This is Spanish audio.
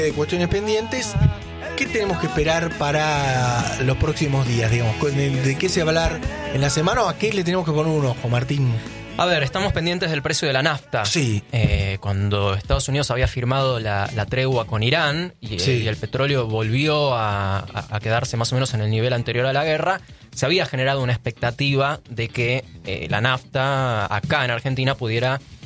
De cuestiones pendientes. ¿Qué tenemos que esperar para los próximos días, digamos? ¿De qué se va a hablar en la semana o a qué le tenemos que poner un ojo, Martín? A ver, estamos pendientes del precio de la nafta. Sí. Cuando Estados Unidos había firmado la tregua con Irán y el petróleo volvió a quedarse más o menos en el nivel anterior a la guerra, se había generado una expectativa de que la nafta acá en Argentina pudiera